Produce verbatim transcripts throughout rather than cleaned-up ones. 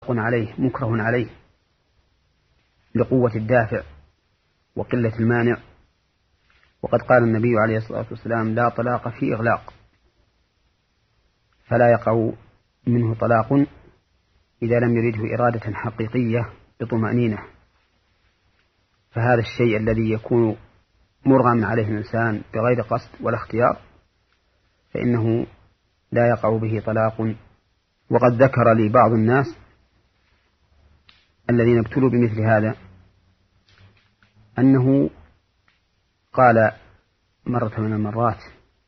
عليه مكره عليه لقوة الدافع وقلة المانع. وقد قال النبي عليه الصلاة والسلام: لا طلاق في إغلاق، فلا يقع منه طلاق إذا لم يرده إرادة حقيقية بطمأنينة. فهذا الشيء الذي يكون مرغما عليه الإنسان بغير قصد ولا اختيار فإنه لا يقع به طلاق. وقد ذكر لي بعض الناس الذين ابتلوا بمثل هذا أنه قال مرة من المرات: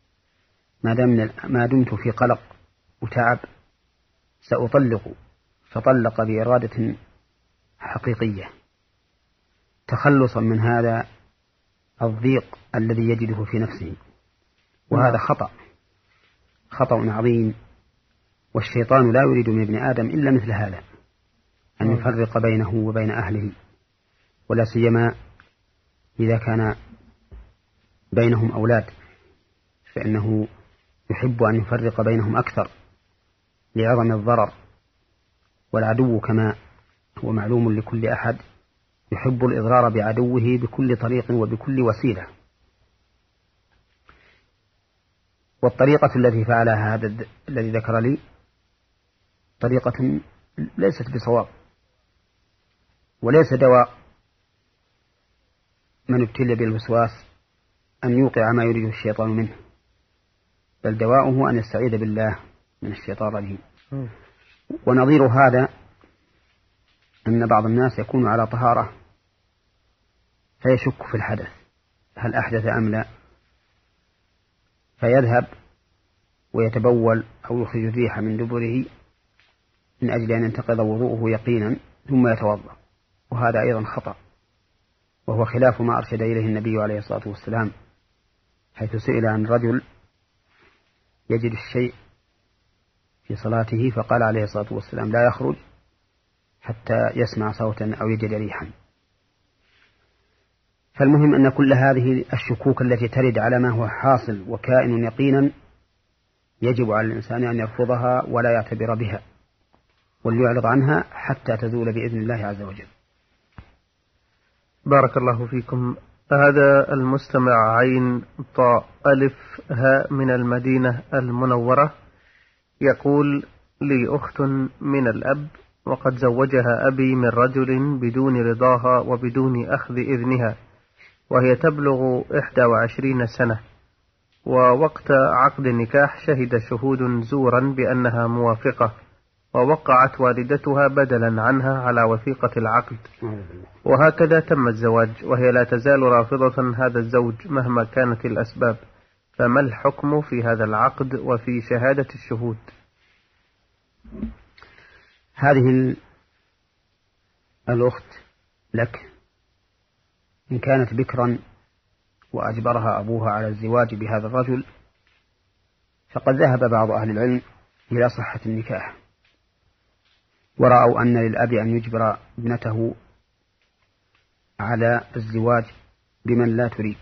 ما دمت في قلق وتعب سأطلق، فطلق بإرادة حقيقية تخلصا من هذا الضيق الذي يجده في نفسه. وهذا خطأ خطأ عظيم، والشيطان لا يريد من ابن آدم إلا مثل هذا، أن يفرق بينه وبين أهله، ولا سيما إذا كان بينهم أولاد، فإنه يحب أن يفرق بينهم أكثر لعظم الضرر. والعدو كما هو معلوم لكل أحد يحب الإضرار بعدوه بكل طريق وبكل وسيلة. والطريقة التي فعلها هذا الذي ذكر لي طريقة ليست بصواب، وليس دواء من ابتلي بالوسواس أن يوقع ما يريد الشيطان منه، بل دواؤه أن يستعيذ بالله من الشيطان الرجيم. ونظير هذا أن بعض الناس يكون على طهارة فيشك في الحدث، هل أحدث أم لا، فيذهب ويتبول أو يخرج الريح من دبره من أجل أن ينتقض وضوءه يقينا ثم يتوضأ، وهذا أيضا خطأ، وهو خلاف ما أرشد إليه النبي عليه الصلاة والسلام، حيث سئل عن رجل يجد الشيء في صلاته فقال عليه الصلاة والسلام: لا يخرج حتى يسمع صوتا أو يجد ريحا. فالمهم أن كل هذه الشكوك التي ترد على ما هو حاصل وكائن يقينا يجب على الإنسان أن يرفضها ولا يعتبر بها، وليعرض عنها حتى تزول بإذن الله عز وجل. بارك الله فيكم. هذا المستمع عين طاء ألف هاء من المدينة المنورة يقول: لي أخت من الأب، وقد زوجها أبي من رجل بدون رضاها وبدون أخذ إذنها، وهي تبلغ إحدى وعشرين سنة، ووقت عقد النكاح شهد شهود زورا بأنها موافقة، ووقعت والدتها بدلا عنها على وثيقة العقد، وهكذا تم الزواج، وهي لا تزال رافضة هذا الزوج مهما كانت الأسباب، فما الحكم في هذا العقد وفي شهادة الشهود؟ هذه الأخت لك إن كانت بكرا وأجبرها أبوها على الزواج بهذا الرجل، فقد ذهب بعض أهل العلم إلى صحة النكاح، ورأوا أن للأب أن يجبر ابنته على الزواج بمن لا تريد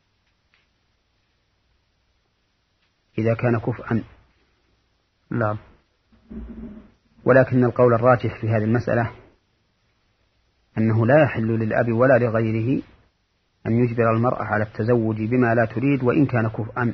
إذا كان كفءا. نعم. ولكن القول الراجح في هذه المسألة أنه لا يحل للأب ولا لغيره أن يجبر المرأة على التزوج بما لا تريد وإن كان كفءا،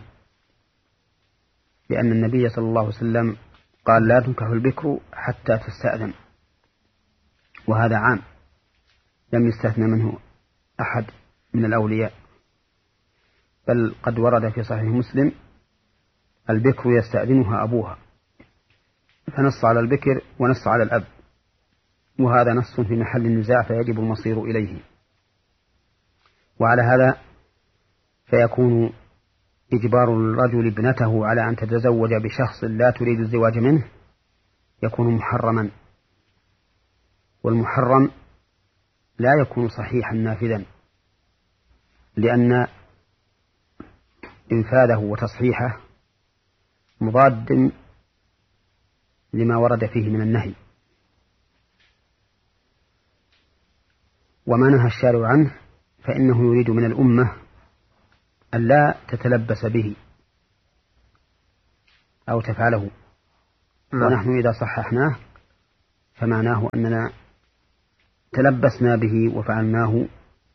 لأن النبي صلى الله عليه وسلم قال: لا تنكح البكر حتى تستأذن، وهذا عام لم يستثنى منه أحد من الأولياء، بل قد ورد في صحيح مسلم: البكر يستأذنها أبوها، فنص على البكر ونص على الأب، وهذا نص في محل النزاع فيجب المصير إليه. وعلى هذا فيكون إجبار الرجل ابنته على أن تتزوج بشخص لا تريد الزواج منه يكون محرما، والمحرم لا يكون صحيحا نافذا، لأن إنفاذه وتصحيحه مضاد لما ورد فيه من النهي، وما نهى الشارع عنه فإنه يريد من الأمة أن لا تتلبس به أو تفعله. ونحن إذا صححناه فمعناه أننا تلبسنا به وفعلناه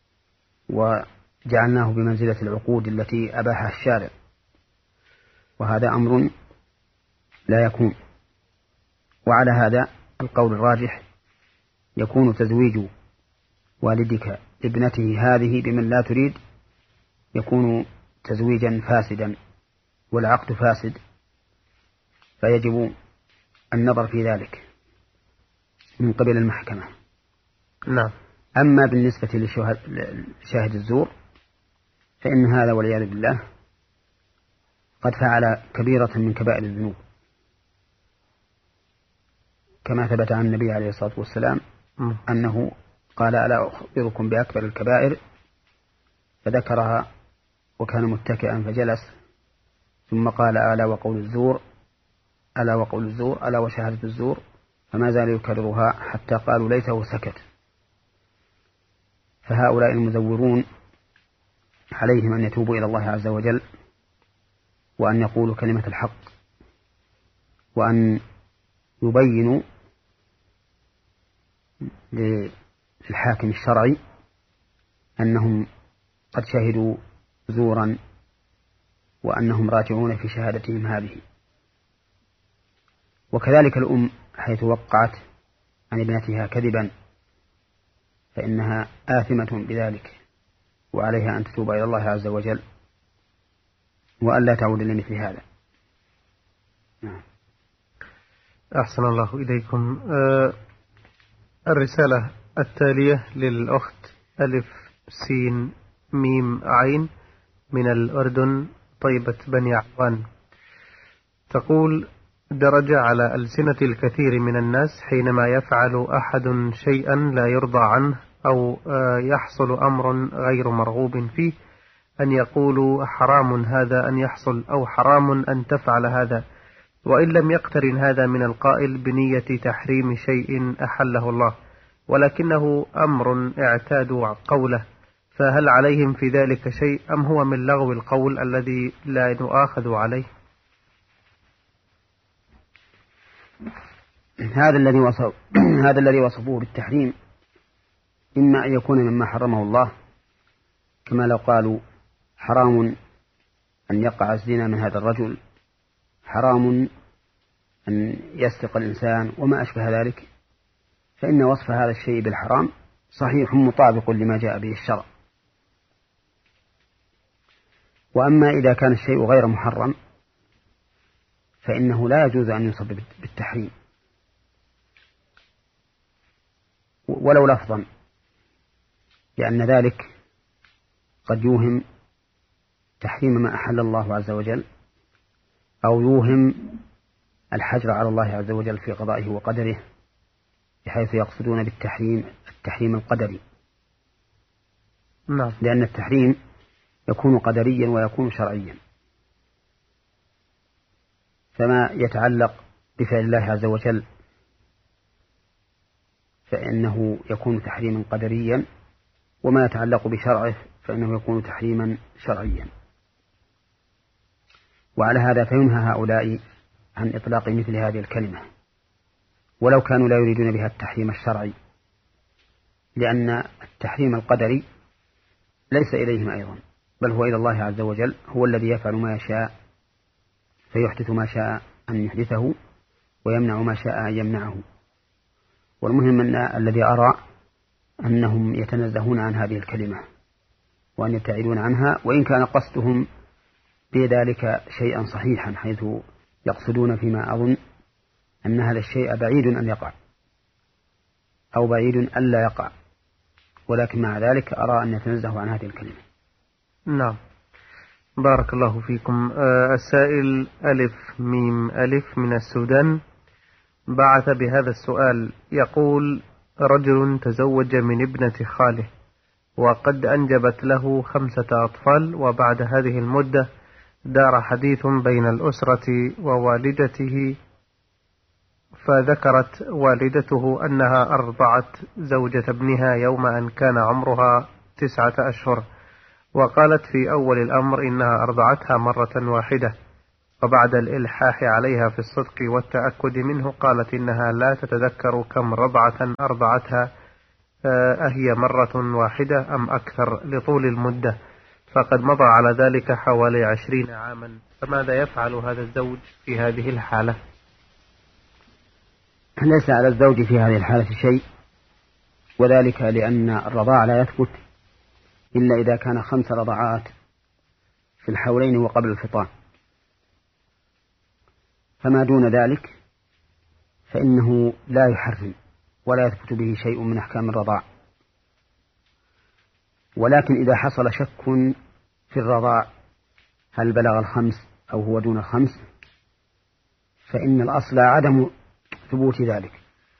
وجعلناه بمنزلة العقود التي أباحها الشارع، وهذا أمر لا يكون. وعلى هذا القول الراجح يكون تزويج والدك ابنته هذه بمن لا تريد يكون تزويجا فاسدا والعقد فاسد، فيجب النظر في ذلك من قبل المحكمة. نعم. أما بالنسبة لشاهد الزور فإن هذا والعياذ بالله قد فعل كبيرة من كبائر الذنوب، كما ثبت عن النبي عليه الصلاة والسلام م. أنه قال: ألا أخبركم بأكبر الكبائر؟ فذكرها وكان متكئا فجلس، ثم قال: ألا وقول الزور، ألا وقول الزور، ألا وشهادة الزور، فما زال يكررها حتى قالوا ليته سكت. فهؤلاء المزورون عليهم أن يتوبوا إلى الله عز وجل، وأن يقولوا كلمة الحق، وأن يبينوا للحاكم الشرعي أنهم قد شهدوا زورا وأنهم راجعون في شهادتهم هذه. وكذلك الأم حيث وقعت عن ابنتها كذبا فإنها آثمة بذلك، وعليها أن تتوب إلى الله عز وجل وأن لا تعود لمثل هذا. نعم. أحسن الله إليكم. أه الرسالة التالية للأخت ألف سين ميم عين من الأردن، طيبة بني عوان، تقول: درج على ألسنة الكثير من الناس حينما يفعل أحد شيئا لا يرضى عنه أو يحصل أمر غير مرغوب فيه أن يقولوا حرام هذا أن يحصل أو حرام أن تفعل هذا، وإن لم يقترن هذا من القائل بنية تحريم شيء أحله الله، ولكنه أمر اعتادوا قوله، فهل عليهم في ذلك شيء أم هو من لغو القول الذي لا نؤاخذ عليه؟ هذا الذي وصف هذا الذي وصفوه بالتحريم إما أن يكون مما حرمه الله، كما لو قالوا حرام أن يقع الزنا من هذا الرجل، حرام أن يسرق الإنسان وما أشبه ذلك، فإن وصف هذا الشيء بالحرام صحيح مطابق لما جاء به الشرع. وأما إذا كان الشيء غير محرم فإنه لا يجوز أن يوصف بالتحريم ولو لفظا، لأن ذلك قد يوهم تحريم ما أحل الله عز وجل، أو يوهم الحجر على الله عز وجل في قضائه وقدره، بحيث يقصدون بالتحريم التحريم القدري. نعم. لأن التحريم يكون قدريا ويكون شرعيا، فما يتعلق بفعل الله عز وجل فإنه يكون تحريما قدريا، وما يتعلق بشرعه فإنه يكون تحريما شرعيا. وعلى هذا فينهى هؤلاء عن إطلاق مثل هذه الكلمة ولو كانوا لا يريدون بها التحريم الشرعي، لأن التحريم القدري ليس إليهم أيضا، بل هو إلى الله عز وجل، هو الذي يفعل ما يشاء فيحدث ما شاء أن يحدثه ويمنع ما شاء أن يمنعه. والمهم أن الذي أرى أنهم يتنزهون عن هذه الكلمة وأن يبتعدون عنها، وإن كان قصدهم بذلك شيئا صحيحا، حيث يقصدون فيما أظن أن هذا الشيء بعيد أن يقع أو بعيد أن لا يقع، ولكن مع ذلك أرى أن يتنزه عن هذه الكلمة. نعم. بارك الله فيكم. آه السائل ألف ميم ألف من السودان بعث بهذا السؤال، يقول: رجل تزوج من ابنة خاله وقد أنجبت له خمسة أطفال، وبعد هذه المدة دار حديث بين الأسرة ووالدته، فذكرت والدته أنها أرضعت زوجة ابنها يوم أن كان عمرها تسعة أشهر، وقالت في أول الأمر إنها أرضعتها مرة واحدة، وبعد الإلحاح عليها في الصدق والتأكد منه قالت إنها لا تتذكر كم رضعة أرضعتها، أهي مرة واحدة أم أكثر لطول المدة، فقد مضى على ذلك حوالي عشرين عاما، فماذا يفعل هذا الزوج في هذه الحالة؟ ليس على الزوج في هذه الحالة شيء، وذلك لأن الرضاع لا يثبت إلا إذا كان خمس رضعات في الحولين وقبل الفطام، فما دون ذلك فإنه لا يحرم ولا يثبت به شيء من أحكام الرضاع. ولكن إذا حصل شك في الرضاع هل بلغ الخمس أو هو دون الخمس فإن الأصل عدم ثبوت ذلك،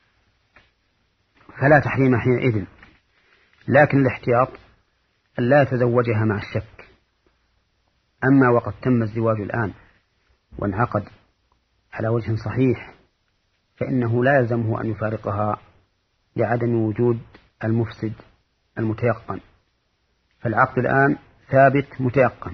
فلا تحريم حينئذ، لكن الاحتياط أن لا يتزوجها مع الشك. أما وقد تم الزواج الآن وانعقد على وجه صحيح فإنه لا يلزمه أن يفارقها لعدم وجود المفسد المتيقن، فالعقد الآن ثابت متيقن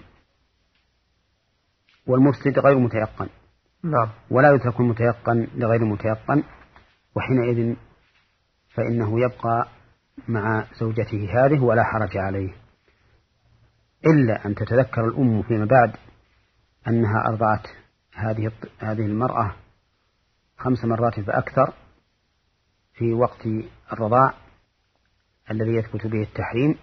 والمفسد غير متيقن، نعم. ولا يترك المتيقن لغير المتيقن، وحينئذ فإنه يبقى مع زوجته هذه ولا حرج عليه، إلا أن تتذكر الأم فيما بعد أنها أرضعت هذه هذه المرأة خمس مرات فأكثر في وقت الرضاع الذي يثبت به التحريم،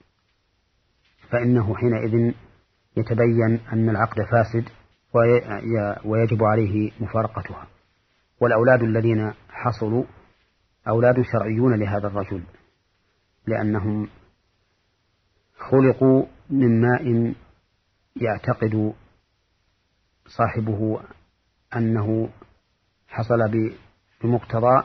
فإنه حينئذ يتبين أن العقد فاسد ويجب عليه مفارقتها. والأولاد الذين حصلوا أولاد شرعيون لهذا الرجل، لأنهم خلقوا من ماء يعتقد صاحبه أنه حصل بمقتضى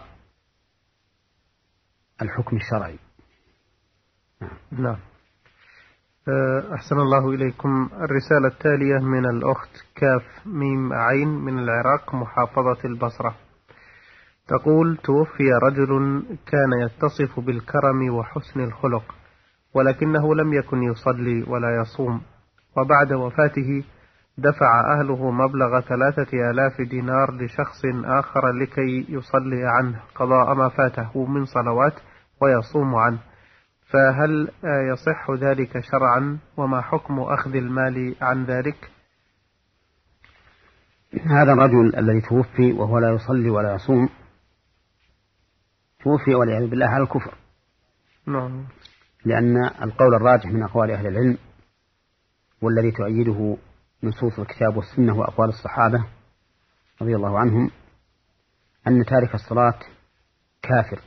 الحكم الشرعي. نعم. أحسن الله إليكم. الرسالة التالية من الأخت كاف ميم عين من العراق محافظة البصرة، تقول: توفي رجل كان يتصف بالكرم وحسن الخلق، ولكنه لم يكن يصلي ولا يصوم، وبعد وفاته دفع أهله مبلغ ثلاثة آلاف دينار لشخص آخر لكي يصلي عنه قضاء ما فاته من صلوات ويصوم عنه، فهل يصح ذلك شرعا؟ وما حكم أخذ المال عن ذلك؟ هذا الرجل الذي توفي وهو لا يصلي ولا يصوم توفي والعياذ بالله على الكفر، نعم. لأن القول الراجح من أقوال أهل العلم والذي تؤيده نصوص الكتاب والسنة وأقوال الصحابة رضي الله عنهم أن تارك الصلاة كافر،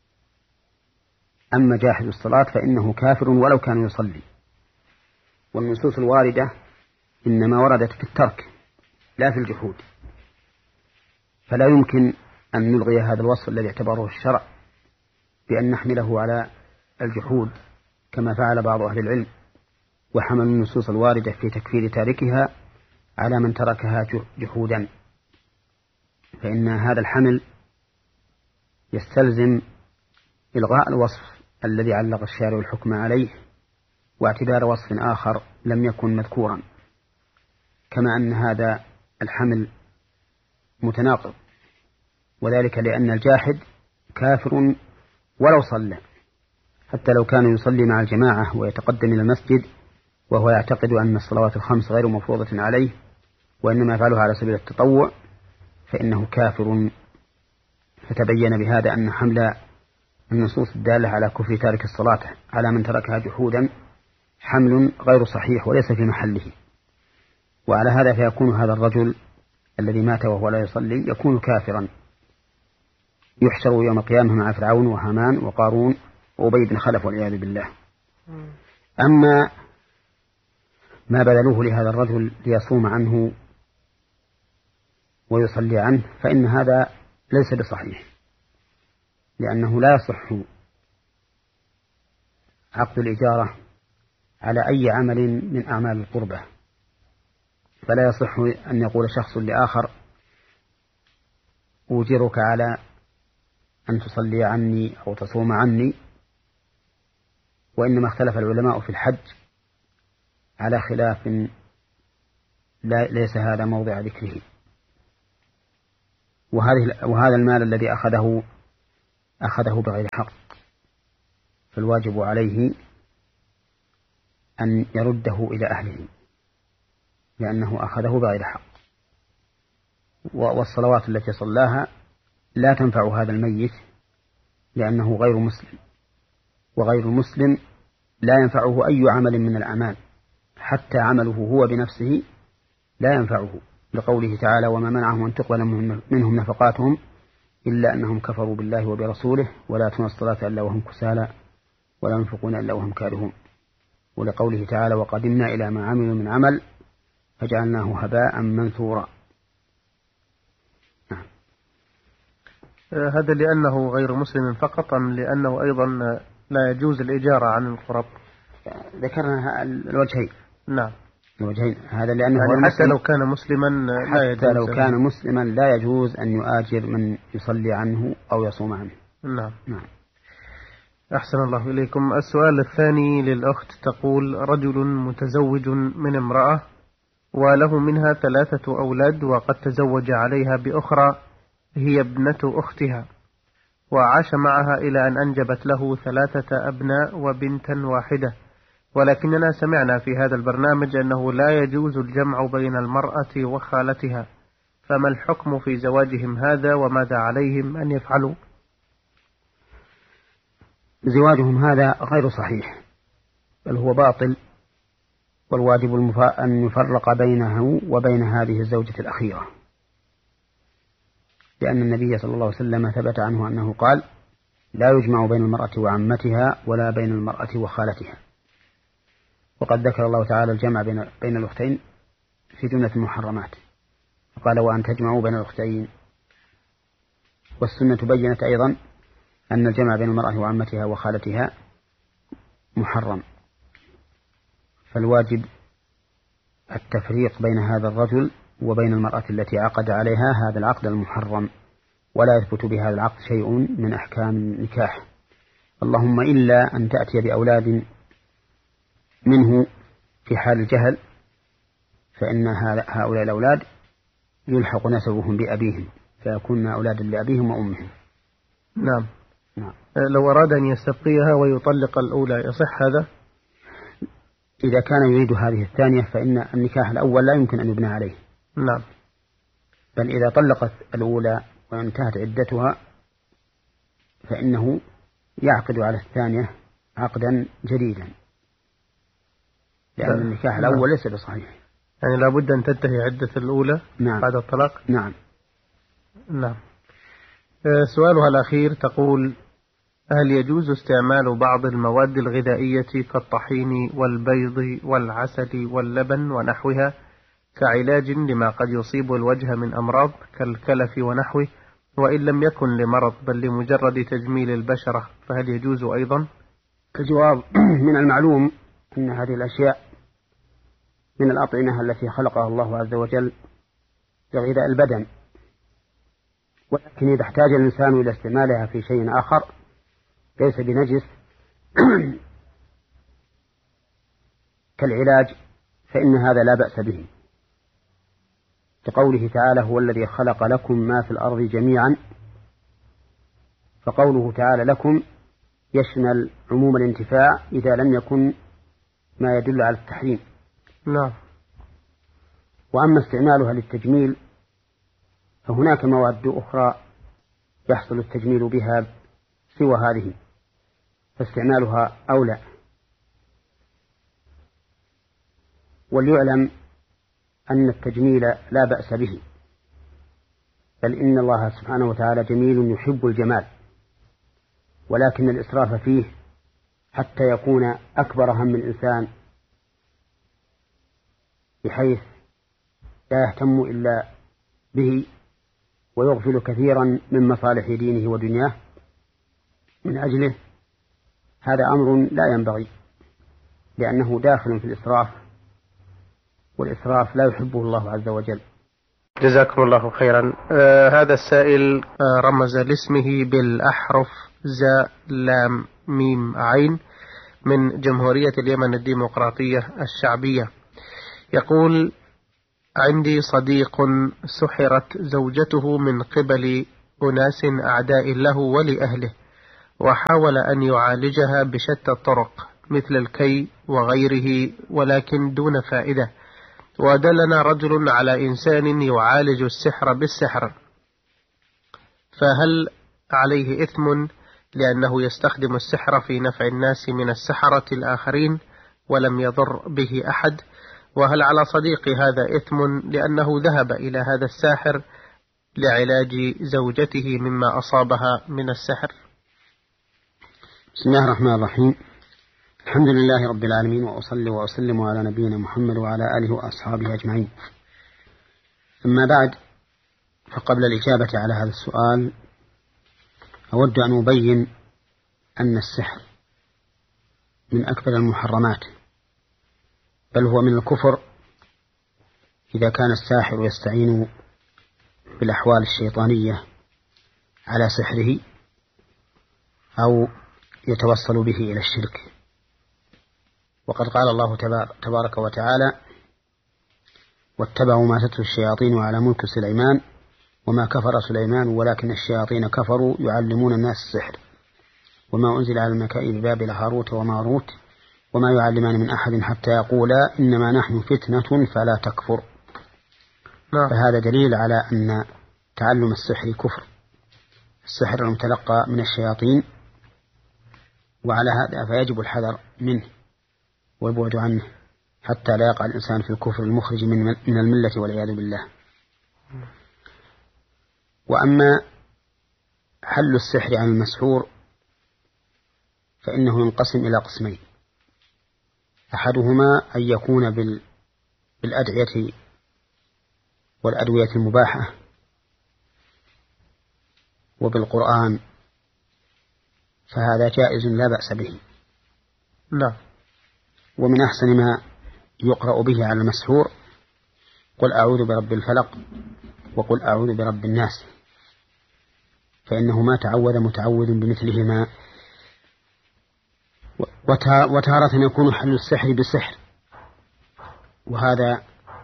أما جاحد الصلاة فإنه كافر ولو كان يصلي. والنصوص الواردة إنما وردت في الترك لا في الجحود، فلا يمكن أن نلغي هذا الوصف الذي اعتبره الشرع بأن نحمله على الجحود كما فعل بعض أهل العلم، وحمل النصوص الواردة في تكفير تاركها على من تركها جحودا، فإن هذا الحمل يستلزم إلغاء الوصف الذي علق الشارع الحكم عليه واعتبار وصف آخر لم يكن مذكورا، كما أن هذا الحمل متناقض، وذلك لأن الجاحد كافر ولو صلى، حتى لو كان يصلي مع الجماعة ويتقدم إلى المسجد وهو يعتقد أن الصلوات الخمس غير مفروضة عليه وإنما يفعلها على سبيل التطوع فإنه كافر. فتبين بهذا أن حمل النصوص الدالة على كفر تارك الصلاة على من تركها جحودا حمل غير صحيح وليس في محله. وعلى هذا فيكون هذا الرجل الذي مات وهو لا يصلي يكون كافرا، يحشر يوم القيامة مع فرعون وهامان وقارون وأبي بن خلف والعياذ بالله. أما ما بذلوه لهذا الرجل ليصوم عنه ويصلي عنه فإن هذا ليس بصحيح، لأنه لا يصح عقد الإجارة على أي عمل من أعمال القربة، فلا يصح أن يقول شخص لآخر: أوجرك على أن تصلي عني أو تصوم عني. وإنما اختلف العلماء في الحج على خلاف لا ليس هذا موضع ذكره. وهذه وهذا المال الذي أخذه أخذه بغير حق، فالواجب عليه أن يرده إلى أهله لأنه أخذه بغير حق. والصلوات التي صلاها لا تنفع هذا الميت لأنه غير مسلم، وغير المسلم لا ينفعه أي عمل من الأعمال، حتى عمله هو بنفسه لا ينفعه، لقوله تعالى: وما منعهم أن تقبل منهم نفقاتهم إلا أنهم كفروا بالله وبرسوله ولا يأتون الصلاة إلا وهم كسالى ولا ينفقون إلا وهم كارهون. ولقوله تعالى: وقدمنا إلى ما عملوا من عمل فجعلناه هباء منثورا. نعم. هذا لأنه غير مسلم فقط، أم لأنه أيضا لا يجوز الإجارة عن القرب؟ ذكرنا الوجهين. نعم، الوجهين. هذا لأنه يعني حتى لو كان مسلما لا يجوز، حتى لو كان مسلما لا يجوز أن يؤاجر من يصلي عنه أو يصوم عنه. نعم. نعم. أحسن الله إليكم. السؤال الثاني للأخت، تقول: رجل متزوج من امرأة وله منها ثلاثة أولاد، وقد تزوج عليها بأخرى هي ابنة أختها، وعاش معها إلى أن أنجبت له ثلاثة أبناء وبنتا واحدة، ولكننا سمعنا في هذا البرنامج أنه لا يجوز الجمع بين المرأة وخالتها، فما الحكم في زواجهم هذا وماذا عليهم أن يفعلوا؟ زواجهم هذا غير صحيح، بل هو باطل، والواجب أن يفرق بينه وبين هذه الزوجة الأخيرة، لأن النبي صلى الله عليه وسلم ثبت عنه أنه قال: لا يجمع بين المرأة وعمتها ولا بين المرأة وخالتها. وقد ذكر الله تعالى الجمع بين بين الأختين في جملة المحرمات، فقال: وأن تجمعوا بين الأختين. والسنة بيّنت أيضا أن الجمع بين المرأة وعمتها وخالتها محرم، فالواجب التفريق بين هذا الرجل وبين المرأة التي عقد عليها هذا العقد المحرم، ولا يثبت بهذا العقد شيء من أحكام النكاح، اللهم إلا أن تأتي بأولاد منه في حال الجهل، فإن هؤلاء الأولاد يلحق نسبهم بأبيهم فيكون أولادا لأبيهم وأمهم. نعم. نعم. لو أراد أن يستبقيها ويطلق الأولى يصح هذا؟ إذا كان يريد هذه الثانية فإن النكاح الأول لا يمكن أن يبنى عليه. نعم. بل إذا طلقت الأولى وانتهت عدتها فإنه يعقد على الثانية عقدا جديدا، لأن النكاح الأول ليس بصحيح. يعني لابد أن تنتهي عدة الأولى. نعم. بعد الطلاق. نعم. نعم. سؤالها الأخير، تقول: هل يجوز استعمال بعض المواد الغذائية كالطحين والبيض والعسل واللبن ونحوها كعلاج لما قد يصيب الوجه من أمراض كالكلف ونحوه، وإن لم يكن لمرض بل لمجرد تجميل البشرة، فهل يجوز أيضا؟ الجواب: من المعلوم أن هذه الأشياء من الأطعمة التي خلقها الله عز وجل لغذاء البدن، ولكن إذا احتاج الإنسان إلى استعمالها في شيء آخر ليس بنجس كالعلاج فإن هذا لا بأس به، كقوله تعالى: هو الذي خلق لكم ما في الأرض جميعا، فقوله تعالى لكم يشمل عموم الانتفاع إذا لم يكن ما يدل على التحريم. نعم. وأما استعمالها للتجميل فهناك مواد أخرى يحصل التجميل بها سوى هذه، فاستعمالها أولى. وليعلم أن التجميل لا بأس به، بل إن الله سبحانه وتعالى جميل يحب الجمال، ولكن الإسراف فيه حتى يكون أكبر هم الإنسان بحيث لا يهتم إلا به ويغفل كثيرا من مصالح دينه ودنياه من أجله، هذا أمر لا ينبغي، لأنه داخل في الإسراف، والإسراف لا يحبه الله عز وجل. جزاكم الله خيرا. آه هذا السائل آه رمز لاسمه بالأحرف زاء لام ميم عين من جمهورية اليمن الديمقراطية الشعبية. يقول: عندي صديق سحرت زوجته من قبل أناس أعداء له ولأهله، وحاول أن يعالجها بشتى الطرق مثل الكي وغيره ولكن دون فائدة، ودلنا رجل على إنسان يعالج السحر بالسحر، فهل عليه إثم لأنه يستخدم السحر في نفع الناس من السحرة الآخرين ولم يضر به أحد؟ وهل على صديقي هذا إثم لأنه ذهب إلى هذا الساحر لعلاج زوجته مما أصابها من السحر؟ بسم الله الرحمن الرحيم. الحمد لله رب العالمين، وأصلي وأسلم على نبينا محمد وعلى آله وأصحابه أجمعين. أما بعد، فقبل الإجابة على هذا السؤال أود أن أبين أن السحر من أكبر المحرمات، بل هو من الكفر إذا كان الساحر يستعين بالأحوال الشيطانية على سحره أو يتوصل به إلى الشرك. وقد قال الله تبارك وتعالى: واتبعوا ما تتلو الشياطين على ملك سليمان وما كفر سليمان ولكن الشياطين كفروا يعلمون الناس السحر وما أنزل على الملكين ببابل هاروت وماروت وما يعلمان من أحد حتى يقولا إنما نحن فتنة فلا تكفر. فهذا دليل على أن تعلم السحر كفر، السحر المتلقى من الشياطين، وعلى هذا فيجب الحذر منه والبعد عنه حتى لا يقع الإنسان في الكفر المخرج من الملة والعياذ بالله. وأما حل السحر عن المسحور فإنه ينقسم إلى قسمين: أحدهما أن يكون بالأدعية والأدوية المباحة وبالقرآن، فهذا جائز لا بأس به. لا. ومن أحسن ما يقرأ به على المسحور: قل أعوذ برب الفلق وقل أعوذ برب الناس، فإنه ما تعوذ متعوذ بمثلهما. وتارة يكون حل السحر بالسحر، وهذا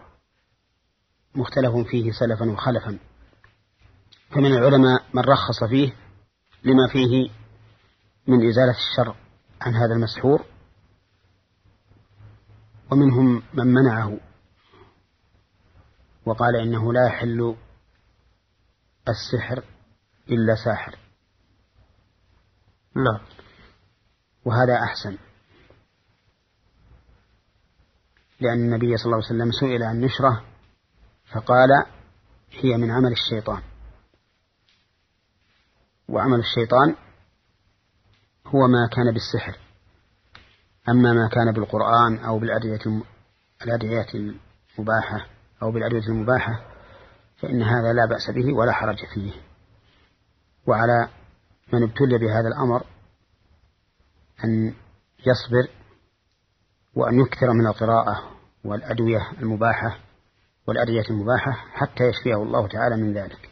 مختلف فيه سلفا وخلفا، فمن العلماء من رخص فيه لما فيه من إزالة الشر عن هذا المسحور، ومنهم من منعه وقال إنه لا يحل السحر إلا ساحر. نعم. وهذا أحسن، لأن النبي صلى الله عليه وسلم سئل عن نشرة فقال: هي من عمل الشيطان، وعمل الشيطان هو ما كان بالسحر. أما ما كان بالقرآن أو بالأدعية المباحة أو بالأدوية المباحة فإن هذا لا بأس به ولا حرج فيه. وعلى من ابتلي بهذا الأمر أن يصبر وأن يكثر من القراءة والأدوية المباحة والأدعية المباحة حتى يشفيه الله تعالى من ذلك.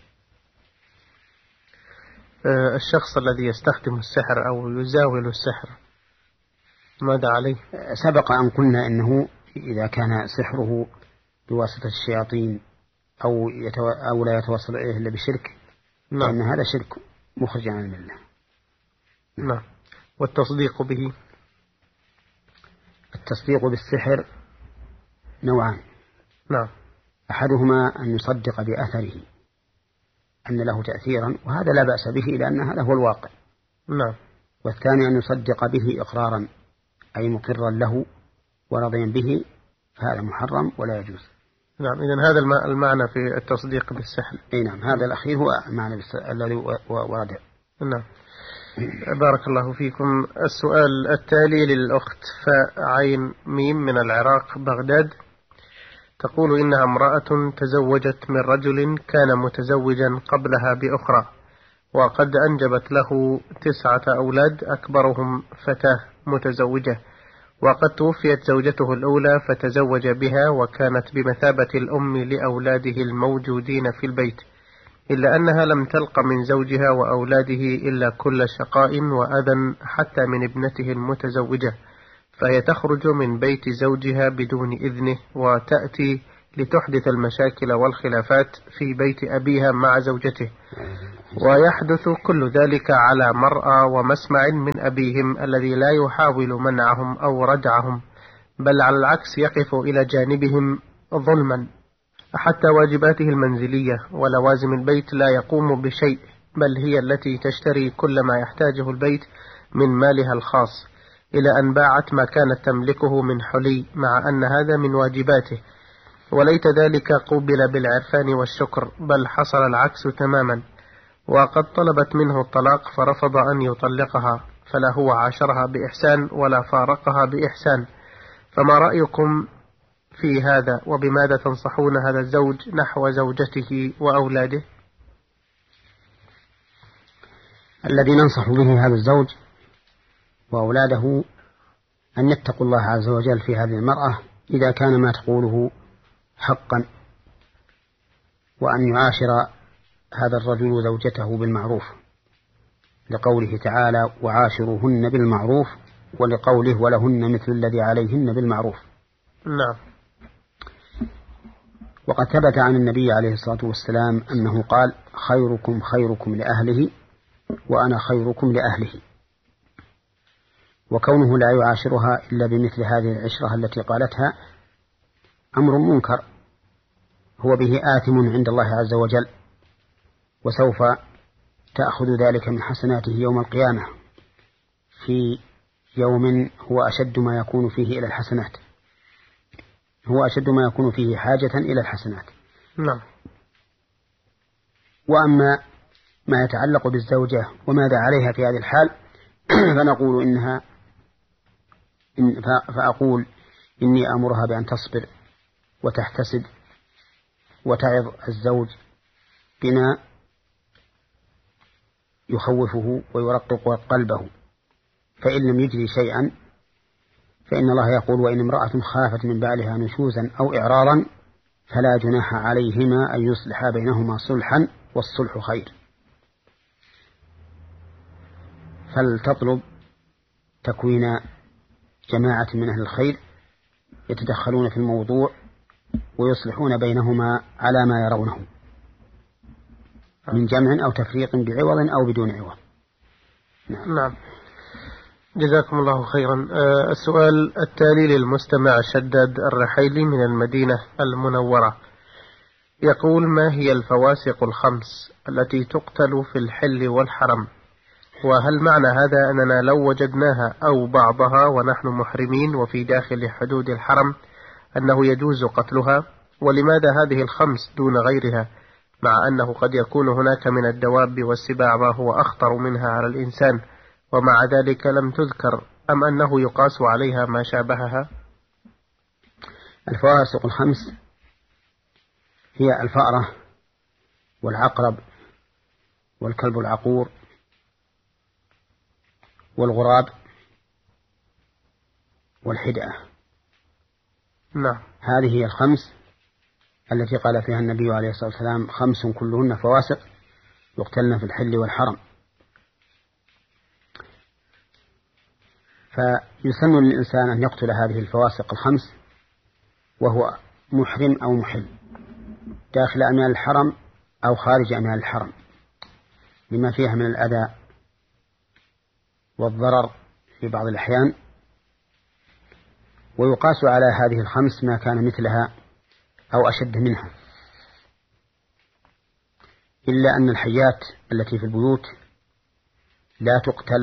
الشخص الذي يستخدم السحر أو يزاول السحر ماذا عليه؟ سبق أن قلنا إنه إذا كان سحره بواسطة الشياطين أو, يتو... أو لا يتوصل إليه إلا بشرك، نعم، فإن هذا شرك مخرج عن الملة. نعم. والتصديق به؟ التصديق بالسحر نوعان. نعم. أحدهما أن يصدق بأثره أن له تأثيرا، وهذا لا بأس به لأن هذا هو الواقع. نعم. والثاني أن يصدق به إقرارا، أي مقرا له ورضيا به، فهذا محرم ولا يجوز. نعم. إذن هذا المعنى في التصديق بالسحر. أي نعم، هذا الأخير هو معنى الذي ورد. نعم. بارك الله فيكم. السؤال التالي للأخت فاء عين ميم من العراق بغداد، تقول إنها امرأة تزوجت من رجل كان متزوجا قبلها بأخرى، وقد أنجبت له تسعة أولاد أكبرهم فتاة متزوجة، وقد توفيت زوجته الأولى فتزوج بها وكانت بمثابة الأم لأولاده الموجودين في البيت، إلا أنها لم تلق من زوجها وأولاده إلا كل شقاء وأذى حتى من ابنته المتزوجة، فهي تخرج من بيت زوجها بدون إذنه وتأتي لتحدث المشاكل والخلافات في بيت أبيها مع زوجته، ويحدث كل ذلك على مرأى ومسمع من أبيهم الذي لا يحاول منعهم أو ردعهم، بل على العكس يقف إلى جانبهم ظلما، حتى واجباته المنزلية ولوازم البيت لا يقوم بشيء، بل هي التي تشتري كل ما يحتاجه البيت من مالها الخاص، إلى أن باعت ما كانت تملكه من حلي، مع أن هذا من واجباته، وليت ذلك قوبل بالعرفان والشكر، بل حصل العكس تماما، وقد طلبت منه الطلاق فرفض أن يطلقها، فلا هو عاشرها بإحسان ولا فارقها بإحسان. فما رأيكم في هذا، وبماذا تنصحون هذا الزوج نحو زوجته وأولاده؟ الذي ننصح به هذا الزوج وأولاده أن يتقوا الله عز وجل في هذه المرأة إذا كان ما تقوله حقا، وأن يعاشر هذا الرجل زوجته بالمعروف، لقوله تعالى وعاشروهن بالمعروف، ولقوله ولهن مثل الذي عليهن بالمعروف. نعم. وقد ثبت عن النبي عليه الصلاة والسلام أنه قال خيركم خيركم لأهله وأنا خيركم لأهله، وكونه لا يعاشرها إلا بمثل هذه العشرة التي قالتها أمر منكر هو به آثم عند الله عز وجل، وسوف تأخذ ذلك من حسناته يوم القيامة في يوم هو أشد ما يكون فيه إلى الحسنات، هو أشد ما يكون فيه حاجة إلى الحسنات. نعم. وأما ما يتعلق بالزوجة وماذا عليها في هذه الحال فنقول إنها إن فأقول إني أمرها بأن تصبر وتحتسب وتعظ الزوج بما يخوفه ويرقق قلبه، فإن لم يجري شيئا فإن الله يقول وإن امرأة خافت من بعلها نشوزا أو إعراضا فلا جناح عليهما أن يصلحا بينهما صلحا والصلح خير. فلتطلب تكوين جماعة من أهل الخير يتدخلون في الموضوع ويصلحون بينهما على ما يرونه من جمع أو تفريق بعوض أو بدون عوض. نعم, نعم. جزاكم الله خيرا. آه السؤال التالي للمستمع شداد الرحيلي من المدينة المنورة، يقول ما هي الفواسق الخمس التي تقتل في الحل والحرم؟ وهل معنى هذا أننا لو وجدناها أو بعضها ونحن محرمين وفي داخل حدود الحرم أنه يجوز قتلها؟ ولماذا هذه الخمس دون غيرها، مع أنه قد يكون هناك من الدواب والسباع ما هو أخطر منها على الإنسان ومع ذلك لم تذكر، أم أنه يقاس عليها ما شابهها؟ الفواسق الخمس هي الفأرة والعقرب والكلب العقور والغراب والحدأة. نعم. هذه هي الخمس التي قال فيها النبي عليه الصلاة والسلام خمس كلهن فواسق يقتلن في الحل والحرم. فيسن للإنسان أن يقتل هذه الفواسق الخمس وهو محرم أو محل داخل أميال الحرم أو خارج أميال الحرم لما فيها من الأذى والضرر في بعض الأحيان. ويقاس على هذه الخمس ما كان مثلها أو أشد منها، إلا أن الحيات التي في البيوت لا تقتل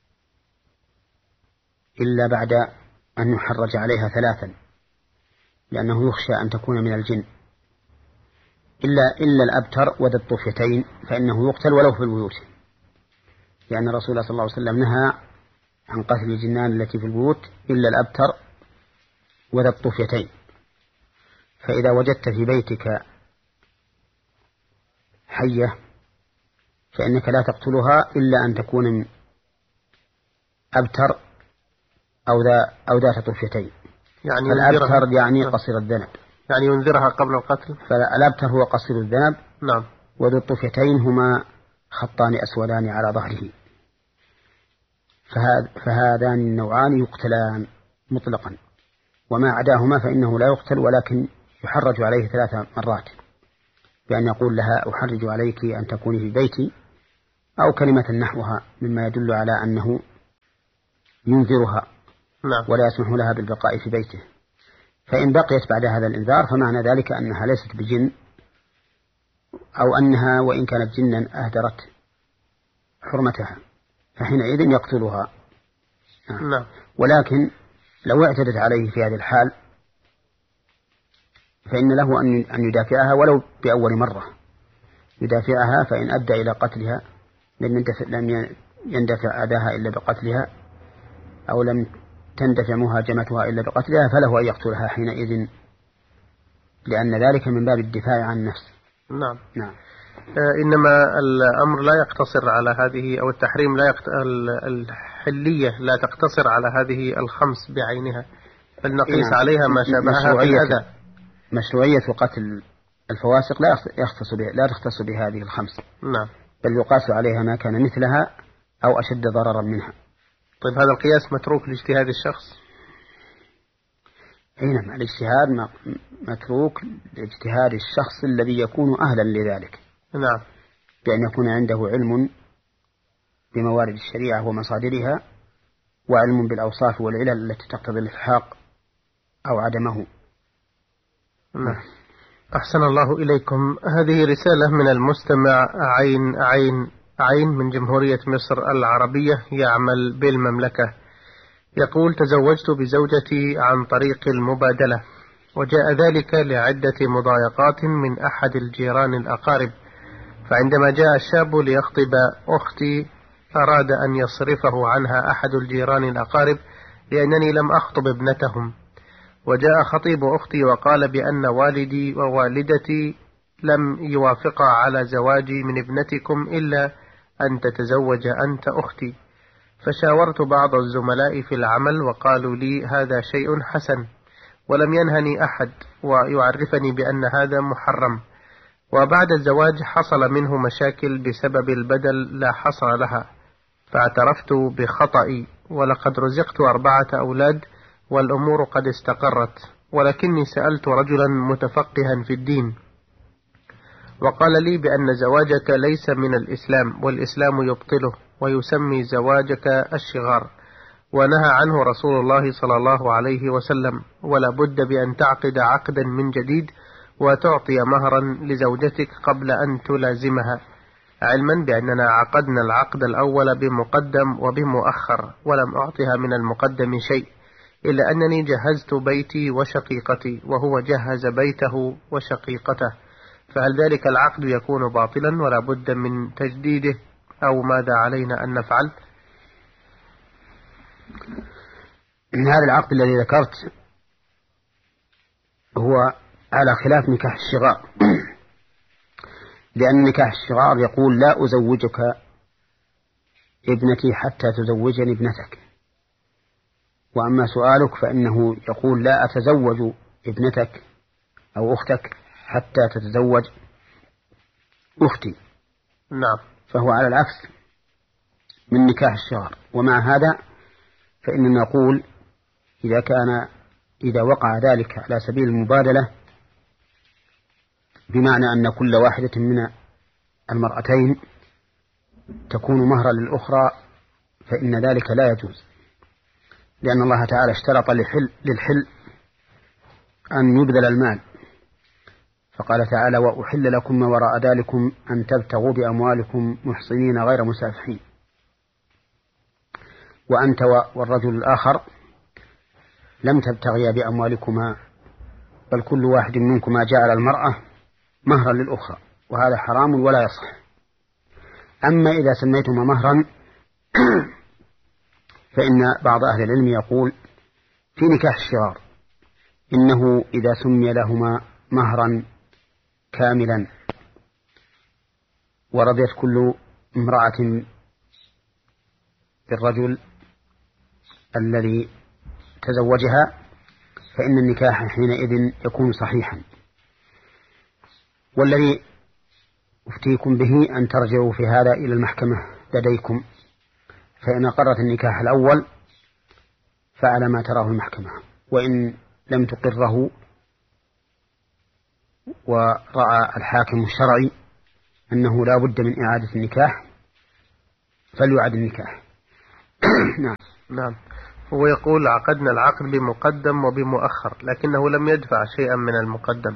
إلا بعد أن يحرج عليها ثلاثا، لأنه يخشى أن تكون من الجن، إلا إلا الأبتر وذا الطفيتين فإنه يقتل ولو في البيوت، لأن الرسول صلى الله عليه وسلم نهى عن قتل الجنان التي في البيوت إلا الأبتر وذا الطفيتين. فإذا وجدت في بيتك حية فإنك لا تقتلها إلا أن تكون من أبتر أو ذا أو ذات طفيتين. يعني الأبتر يعني قصير الذنب، يعني ينذرها قبل القتل. فالأبتر هو قصير الذنب. نعم. وذو الطفيتين هما خطان أسودان على ظهره، فهذان النوعان يقتلان مطلقا، وما عداهما فإنه لا يقتل ولكن يحرج عليه ثلاث مرات بأن يقول لها أحرج عليك أن تكوني في بيتي، أو كلمة نحوها مما يدل على أنه ينذرها ولا يسمح لها بالبقاء في بيته. فإن بقيت بعد هذا الإنذار فمعنى ذلك أنها ليست بجن، أو أنها وإن كانت جنا أهدرت حرمتها، فحينئذ يقتلها. نعم. ولكن لو اعتدت عليه في هذه الحال فإن له أن يدافعها ولو بأول مرة، يدافعها، فإن أدى إلى قتلها لم يندفع أداها إلا بقتلها، أو لم تندفع مهاجمتها إلا بقتلها، فله أن يقتلها حينئذ، لأن ذلك من باب الدفاع عن النفس. نعم. نعم. آه إنما الأمر لا يقتصر على هذه، أو التحريم لا يقت... الحلية لا تقتصر على هذه الخمس بعينها، بل نقيس نعم. عليها ما شابهها في الأذى. مشروعية قتل الفواسق لا يختص به لا تختص بهذه الخمس. نعم. بل يقاس عليها ما كان مثلها أو أشد ضررا منها. طيب هذا القياس متروك لاجتهاد الشخص؟ نعم، الاجتهاد متروك لاجتهاد الشخص الذي يكون أهلا لذلك. نعم. بأن يكون عنده علم بموارد الشريعة ومصادرها، وعلم بالأوصاف والعلل التي تقتضي الإلحاق أو عدمه. نعم. أحسن الله إليكم. هذه رسالة من المستمع عين عين عين من جمهورية مصر العربية، يعمل بالمملكة. يقول: تزوجت بزوجتي عن طريق المبادلة، وجاء ذلك لعدة مضايقات من أحد الجيران الأقارب، فعندما جاء الشاب ليخطب أختي أراد أن يصرفه عنها أحد الجيران الأقارب لأنني لم أخطب ابنتهم، وجاء خطيب أختي وقال بأن والدي ووالدتي لم يوافقا على زواجي من ابنتكم إلا أن تتزوج أنت أختي. فشاورت بعض الزملاء في العمل وقالوا لي هذا شيء حسن، ولم ينهني أحد ويعرفني بأن هذا محرم. وبعد الزواج حصل منه مشاكل بسبب البدل لا حصر لها، فاعترفت بخطئي، ولقد رزقت أربعة أولاد والأمور قد استقرت، ولكني سألت رجلا متفقها في الدين وقال لي بأن زواجك ليس من الإسلام، والإسلام يبطله ويسمي زواجك الشغار، ونهى عنه رسول الله صلى الله عليه وسلم، ولا بد بأن تعقد عقدا من جديد وتعطي مهرا لزوجتك قبل أن تلازمها، علما بأننا عقدنا العقد الأول بمقدم وبمؤخر، ولم أعطها من المقدم شيء، إلا أنني جهزت بيتي وشقيقتي وهو جهز بيته وشقيقته، فهل ذلك العقد يكون باطلا ولا بد من تجديده، أو ماذا علينا أن نفعل؟ إن هذا العقد الذي ذكرت هو على خلاف نكاح الشغار، لأن نكاح الشغار يقول لا أزوجك ابنتي حتى تزوجني ابنتك، وأما سؤالك فإنه يقول لا أتزوج ابنتك أو أختك حتى تتزوج أختي. نعم. فهو على العكس من نكاح الشغار. ومع هذا فإننا نقول إذا كان إذا وقع ذلك على سبيل المبادلة، بمعنى أن كل واحدة من المرأتين تكون مهرا للأخرى، فإن ذلك لا يجوز، لأن الله تعالى اشترط للحل, للحل أن يبذل المال، فقال تعالى وأحل لكم ما وراء ذلكم أن تبتغوا بأموالكم محصنين غير مسافحين. وأنت والرجل الآخر لم تبتغيا بأموالكما، بل كل واحد منكما جعل المرأة مهرا للأخرى، وهذا حرام ولا يصح. أما إذا سميتما مهرا فإن بعض أهل العلم يقول في نكاح الشغار إنه إذا سمي لهما مهرا كاملا ورضيت كل امرأة بالرجل الذي تزوجها فإن النكاح حينئذ يكون صحيحا. والذي أفتيكم به أن ترجعوا في هذا إلى المحكمة لديكم، فإن أقرت النكاح الأول فعلى ما تراه المحكمة، وإن لم تقره ورأى الحاكم الشرعي أنه لا بد من إعادة النكاح فليعد النكاح. نعم. نعم. هو يقول عقدنا العقد بمقدم وبمؤخر لكنه لم يدفع شيئا من المقدم.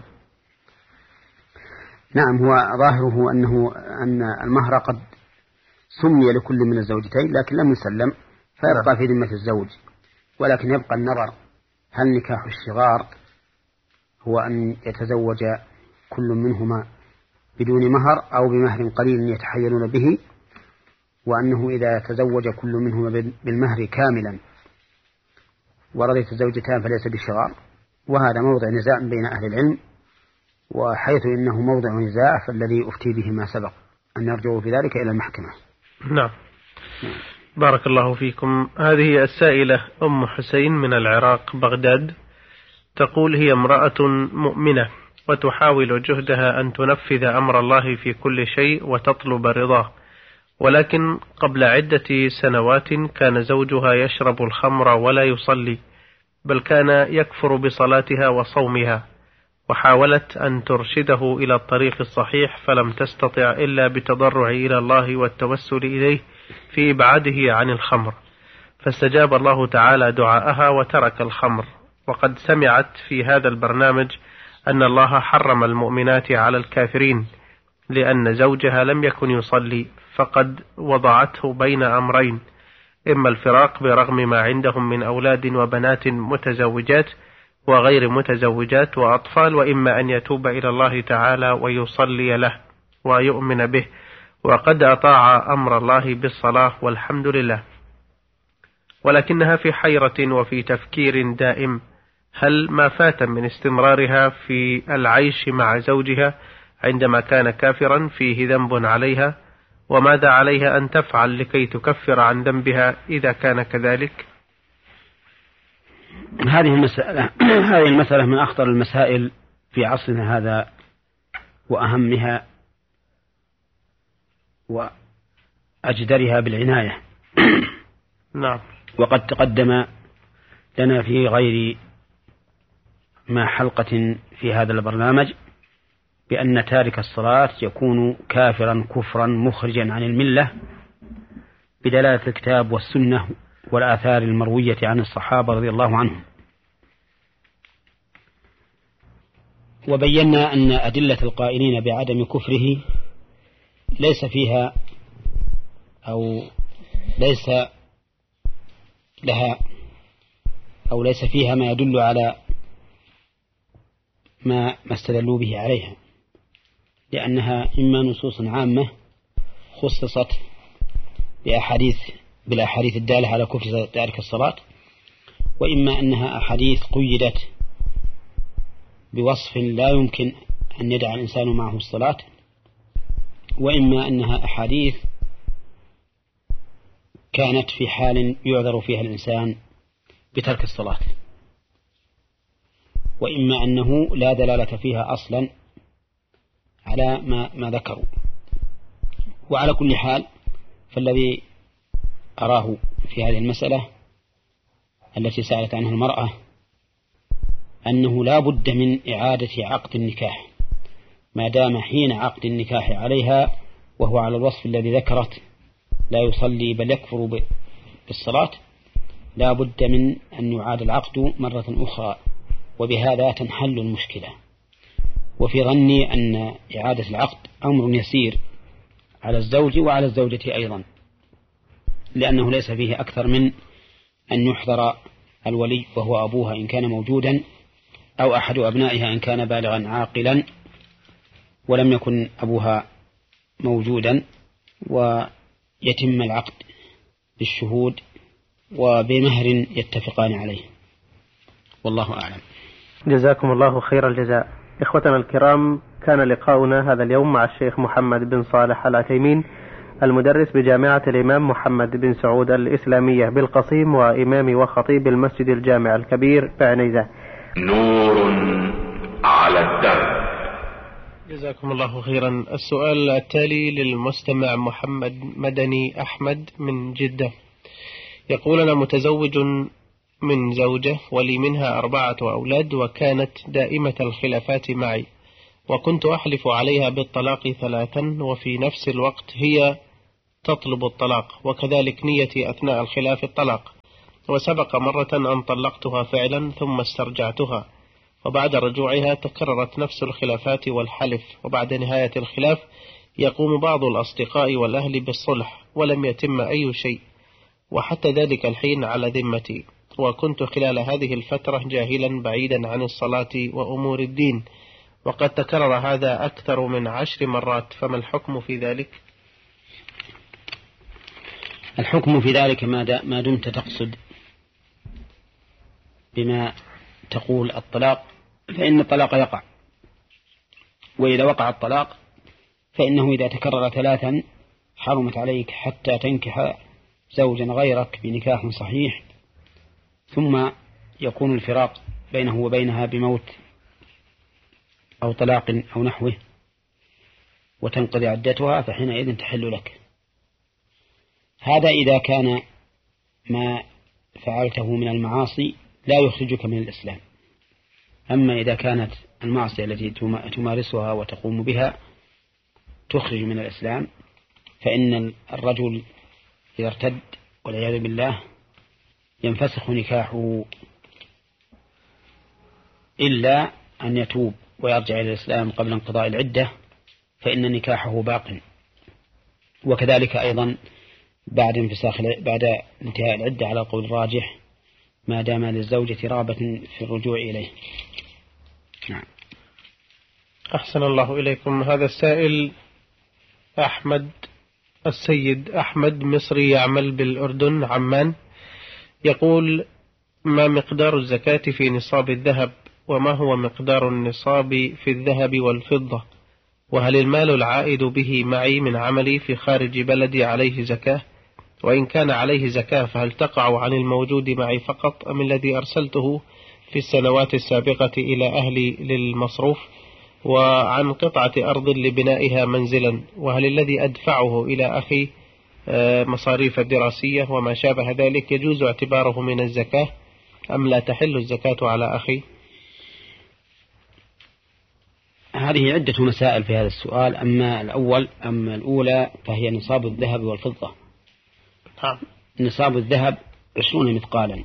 نعم، هو ظاهره أنه أن المهر قد سمي لكل من الزوجتين لكن لم يسلم فيبقى نعم. في ذمة الزوج، ولكن يبقى النظر هل نكاح الشغار هو أن يتزوج كل منهما بدون مهر أو بمهر قليل يتحيلون به، وأنه إذا تزوج كل منهما بالمهر كاملا ورضيت الزوجتان فليس بالشغار. وهذا موضع نزاع بين أهل العلم، وحيث إنه موضع نزاع فالذي أفتي به ما سبق أن يرجعوا في ذلك إلى المحكمة. نعم. بارك الله فيكم. هذه السائلة أم حسين من العراق بغداد تقول هي امرأة مؤمنة وتحاول جهدها أن تنفذ أمر الله في كل شيء وتطلب رضاه، ولكن قبل عدة سنوات كان زوجها يشرب الخمر ولا يصلي، بل كان يكفر بصلاتها وصومها، وحاولت أن ترشده إلى الطريق الصحيح فلم تستطع إلا بالتضرع إلى الله والتوسل إليه في إبعاده عن الخمر، فاستجاب الله تعالى دعاءها وترك الخمر. وقد سمعت في هذا البرنامج أن الله حرم المؤمنات على الكافرين لأن زوجها لم يكن يصلي، فقد وضعته بين أمرين: إما الفراق برغم ما عندهم من أولاد وبنات متزوجات وغير متزوجات وأطفال، وإما أن يتوب إلى الله تعالى ويصلي له ويؤمن به، وقد أطاع أمر الله بالصلاة والحمد لله، ولكنها في حيرة وفي تفكير دائم: هل ما فات من استمرارها في العيش مع زوجها عندما كان كافرا فيه ذنب عليها؟ وماذا عليها أن تفعل لكي تكفر عن ذنبها إذا كان كذلك؟ هذه المسألة هذه المسألة من أخطر المسائل في عصرنا هذا وأهمها وأجدرها بالعناية. نعم. وقد تقدم لنا في غير ما حلقة في هذا البرنامج بأن تارك الصلاة يكون كافرا كفرا مخرجا عن الملة بدلالة الكتاب والسنة والآثار المروية عن الصحابة رضي الله عنهم. وبينا أن أدلة القائلين بعدم كفره ليس فيها أو ليس لها أو ليس فيها ما يدل على ما ما استدلوا به عليها، لأنها إما نصوص عامة خصصت بأحاديث بالأحاديث الدالة على كفر تارك الصلاة، وإما أنها أحاديث قيدت بوصف لا يمكن أن يدع الإنسان معه الصلاة، وإما أنها أحاديث كانت في حال يعذر فيها الإنسان بترك الصلاة، وإما أنه لا دلالة فيها أصلا على ما, ما ذكروا. وعلى كل حال فالذي أراه في هذه المسألة التي سألت عنها المرأة أنه لا بد من إعادة عقد النكاح ما دام حين عقد النكاح عليها وهو على الوصف الذي ذكرت لا يصلي بل يكفر بالصلاة، لا بد من أن يعاد العقد مرة أخرى، وبهذا تنحل المشكلة. وفي ظني أن إعادة العقد أمر يسير على الزوج وعلى الزوجة أيضا، لأنه ليس فيه أكثر من أن يحضر الولي وهو أبوها إن كان موجودا أو أحد أبنائها إن كان بالغا عاقلا ولم يكن أبوها موجودا، ويتم العقد بالشهود وبمهر يتفقان عليه، والله أعلم. جزاكم الله خير الجزاء. إخوتنا الكرام، كان لقاؤنا هذا اليوم مع الشيخ محمد بن صالح العثيمين المدرس بجامعة الإمام محمد بن سعود الإسلامية بالقصيم وإمام وخطيب المسجد الجامع الكبير بعنيزة. نور على الدرب. جزاكم الله خيرا. السؤال التالي للمستمع محمد مدني أحمد من جدة، يقول: أنا متزوج من زوجة ولي منها أربعة أولاد، وكانت دائمة الخلافات معي. وكنت أحلف عليها بالطلاق ثلاثا وفي نفس الوقت هي تطلب الطلاق، وكذلك نيتي أثناء الخلاف الطلاق. وسبق مرة أن طلقتها فعلا ثم استرجعتها، وبعد رجوعها تكررت نفس الخلافات والحلف، وبعد نهاية الخلاف يقوم بعض الأصدقاء والأهل بالصلح ولم يتم أي شيء، وحتى ذلك الحين على ذمتي، وكنت خلال هذه الفترة جاهلا بعيدا عن الصلاة وأمور الدين، وقد تكرر هذا أكثر من عشر مرات، فما الحكم في ذلك؟ الحكم في ذلك ما دمت تقصد بما تقول الطلاق فإن الطلاق يقع، وإذا وقع الطلاق فإنه إذا تكرر ثلاثا حرمت عليك حتى تنكح زوجا غيرك بنكاح صحيح، ثم يكون الفراق بينه وبينها بموت أو طلاق أو نحوه وتنقضي عدتها، فحينئذ تحل لك. هذا إذا كان ما فعلته من المعاصي لا يخرجك من الإسلام. أما إذا كانت المعصية التي تمارسها وتقوم بها تخرج من الإسلام، فإن الرجل إذا ارتد والعياذ بالله ينفسخ نكاحه إلا أن يتوب ويرجع إلى الإسلام قبل انقضاء العدة، فإن نكاحه باق. وكذلك أيضا بعد انفساخ بعد انتهاء العدة على القول الراجح ما دام للزوجة رغبة في الرجوع إليه. نعم. أحسن الله إليكم. هذا السائل أحمد السيد أحمد مصري يعمل بالأردن عمان، يقول: ما مقدار الزكاة في نصاب الذهب، وما هو مقدار النصاب في الذهب والفضة، وهل المال العائد به معي من عملي في خارج بلدي عليه زكاة، وإن كان عليه زكاة فهل تقع عن الموجود معي فقط أم الذي أرسلته في السنوات السابقة إلى أهلي للمصروف، وعن قطعة أرض لبنائها منزلا، وهل الذي أدفعه إلى أخي مصاريف دراسية وما شابه ذلك يجوز اعتباره من الزكاة أم لا تحل الزكاة على أخي؟ هذه عدة مسائل في هذا السؤال. أما الأول أما الأولى فهي نصاب الذهب والفضة. نعم. نصاب الذهب عشرون مثقالا.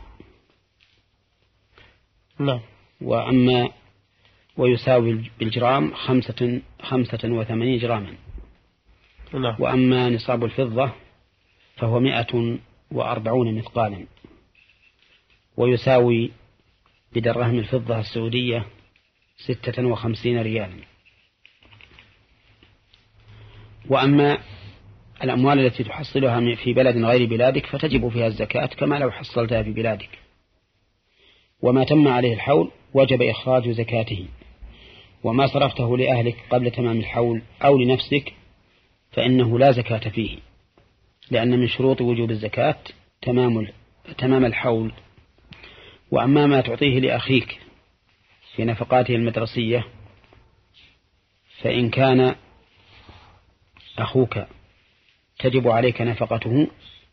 نعم. وأما ويساوي بالجرام خمسة, خمسة وثمانين جراما. نعم. وأما نصاب الفضة فهو مئة وأربعون مثقالا، ويساوي بدرهم الفضة السعودية ستة وخمسين ريالا. وأما الأموال التي تحصلها في بلد غير بلادك فتجب فيها الزكاة كما لو حصلتها في بلادك، وما تم عليه الحول وجب إخراج زكاته. وما صرفته لأهلك قبل تمام الحول أو لنفسك فإنه لا زكاة فيه، لأن من شروط وجوب الزكاة تمام تمام الحول. وأما ما تعطيه لأخيك في نفقاته المدرسية فإن كان أخوك تجب عليك نفقته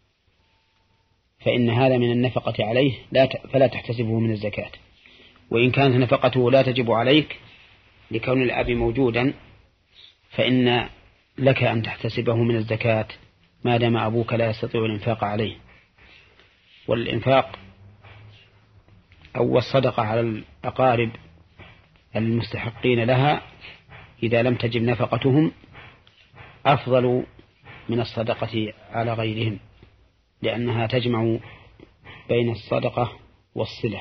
فإن هذا من النفقة عليه لا فلا تحتسبه من الزكاة. وإن كانت نفقته لا تجب عليك لكون الأب موجودا فإن لك أن تحتسبه من الزكاة ما دام أبوك لا يستطيع الإنفاق عليه. والإنفاق أو الصدقة على الأقارب المستحقين لها إذا لم تجب نفقتهم أفضل من الصدقة على غيرهم، لأنها تجمع بين الصدقة والصلة.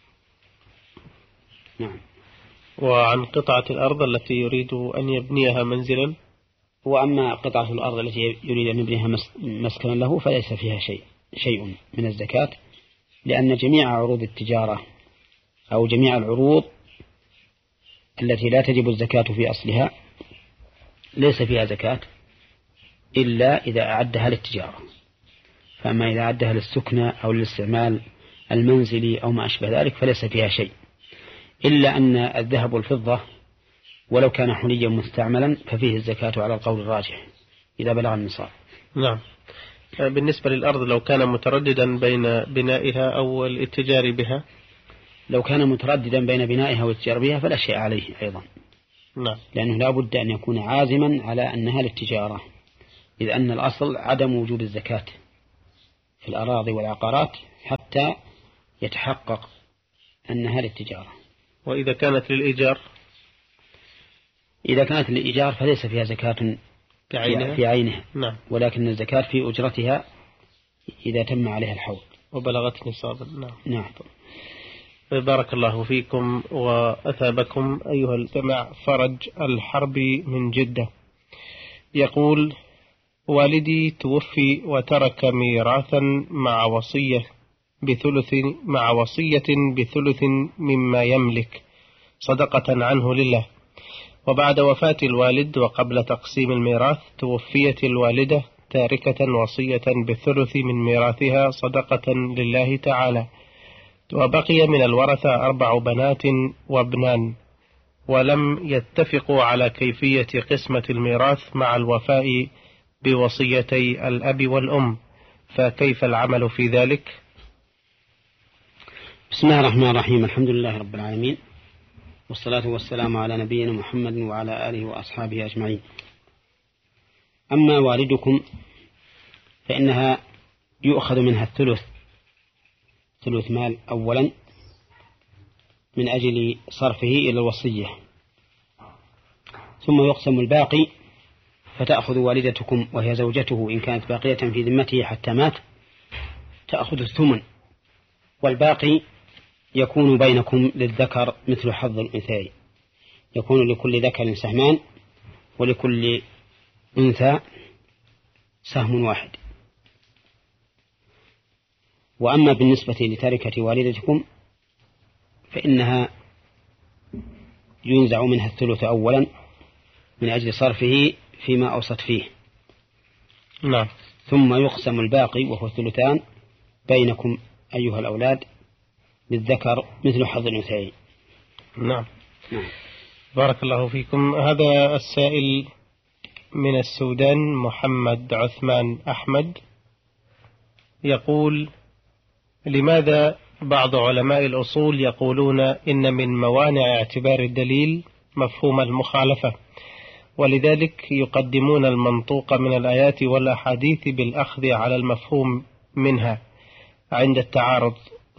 نعم. وعن قطعة الأرض التي يريد أن يبنيها منزلا؟ وأما قطعة الأرض التي يريد أن يبنيها مسكنا له فليس فيها شيء شيء من الزكاة، لأن جميع عروض التجارة أو جميع العروض التي لا تجب الزكاة في أصلها ليس فيها زكاة إلا إذا أعدها للتجارة. فأما إذا أعدها للسكنة أو للاستعمال المنزلي أو ما أشبه ذلك فليس فيها شيء، إلا أن الذهب والفضة ولو كان حليا مستعملا ففيه الزكاة على القول الراجح إذا بلغ النصاب. نعم. بالنسبة للأرض لو كان مترددا بين بنائها أو الاتجار بها؟ لو كان مترددا بين بنائها والاتجار بها فلا شيء عليه أيضا. نعم. لأنه لا بد أن يكون عازما على أنها للتجارة، إذ أن الأصل عدم وجود الزكاة في الأراضي والعقارات حتى يتحقق أنها للتجارة. وإذا كانت للإيجار؟ إذا كانت للإيجار فليس فيها زكاة في عينها, في عينها. نعم. ولكن الزكاة في أجرتها إذا تم عليها الحول وبلغت نصابا. نعم. نعم. بارك الله فيكم وأثابكم أيها الجماعة. فرج الحربي من جدة يقول: والدي توفي وترك ميراثا مع وصية بثلث مع وصية بثلث مما يملك صدقة عنه لله، وبعد وفاة الوالد وقبل تقسيم الميراث توفيت الوالدة تاركة وصية بالثلث من ميراثها صدقة لله تعالى، وبقي من الورثة أربع بنات وابنان، ولم يتفقوا على كيفية قسمة الميراث مع الوفاء بوصيتي الأب والأم، فكيف العمل في ذلك؟ بسم الله الرحمن الرحيم. الحمد لله رب العالمين، والصلاة والسلام على نبينا محمد وعلى آله وأصحابه أجمعين. أما والدكم فإنها يؤخذ منها الثلث، ثلث مال أولا من أجل صرفه إلى الوصية، ثم يقسم الباقي فتأخذ والدتكم وهي زوجته إن كانت باقية في ذمته حتى مات تأخذ الثمن، والباقي يكون بينكم للذكر مثل حظ الأنثيين، يكون لكل ذكر سهمان ولكل أنثى سهم واحد. وأما بالنسبة لتركة والدتكم فإنها ينزع منها الثلث أولا من أجل صرفه فيما أوصت فيه، نعم. ثم يقسم الباقي وهو الثلثان بينكم أيها الأولاد للذكر مثل حظ الأنثيين. نعم. نعم. بارك الله فيكم. هذا السائل من السودان محمد عثمان أحمد يقول: لماذا بعض علماء الأصول يقولون إن من موانع اعتبار الدليل مفهوم المخالفة، ولذلك يقدمون المنطوق من الآيات والأحاديث بالأخذ على المفهوم منها عند التعارض،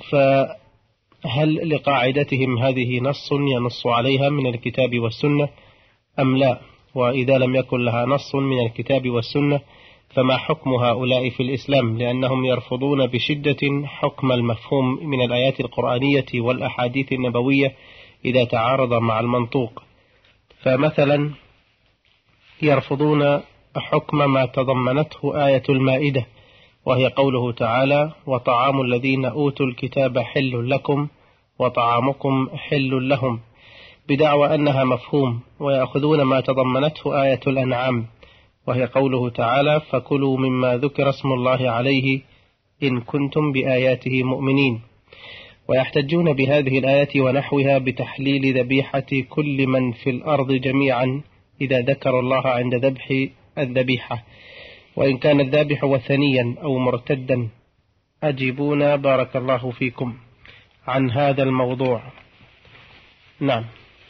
فهل لقاعدتهم هذه نص ينص عليها من الكتاب والسنة أم لا؟ وإذا لم يكن لها نص من الكتاب والسنة فما حكم هؤلاء في الإسلام؟ لأنهم يرفضون بشدة حكم المفهوم من الآيات القرآنية والأحاديث النبوية إذا تعارض مع المنطوق. فمثلا يرفضون حكم ما تضمنته آية المائدة، وهي قوله تعالى: وطعام الذين أوتوا الكتاب حل لكم وطعامكم حل لهم، بدعوى أنها مفهوم، ويأخذون ما تضمنته آية الأنعام، وهي قوله تعالى: فكلوا مما ذكر اسم الله عليه إن كنتم بآياته مؤمنين، ويحتجون بهذه الآية ونحوها بتحليل ذبيحة كل من في الأرض جميعا إذا ذكر الله عند ذبح الذبيحة، وإن كان الذابح وثنيا أو مرتدا. أجيبونا بارك الله فيكم عن هذا الموضوع. نعم.